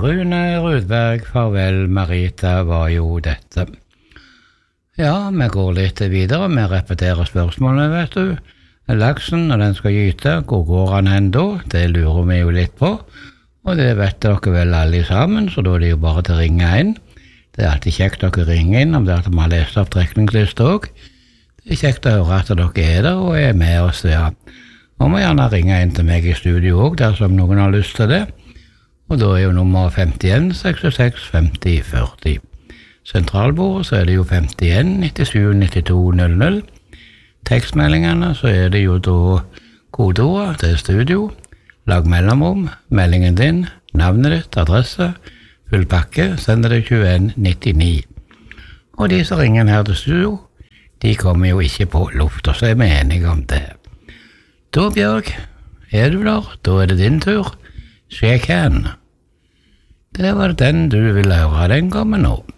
Rune Rudberg, farvel Marita, var jo dette. Ja, vi går litt videre, vi repeterer spørsmålene, vet du. Laksen, når den skal gyte, hvor går han hen da? Det lurer vi jo litt på. Og det vet dere vel alle sammen, så da er det jo bare til å ringe inn. Det er alltid kjekt dere ringer inn, om det er at de har lest opp trekningsliste også. Det er kjekt å høre at dere er der og er med oss, ja. Og må gjerne ringe inn til meg i studio også, dersom noen har lyst til det. Og da er jo nummer 51 66 50 40. Sentralbordet så er det jo 51 97 92 00. Tekstmeldingene så er det jo da kodeordet til studio, lag mellomrom, meldingen din, navnet ditt, adresse, full pakke, sender det 2199. Og de som ringer her til studio, de kommer jo ikke på luft, og så er vi enige om det. Da, Bjørg, er du der? Da er det din tur. Shake hand. Det var den du ville høre, den kommer nå.